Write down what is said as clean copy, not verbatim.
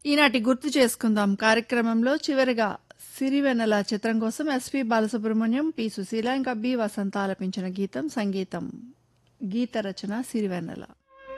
ఈనాటి గుర్తు చేసుకుందాం కార్యక్రమంలో చివరిగా సిరివెన్నెల చిత్రం కోసం ఎస్పి బాలసుబ్రహ్మణ్యం, పి సుశీల ఇంకా బి వసంత ఆలపించిన గీతం. సంగీతం గీత రచన సిరివెన్నెల.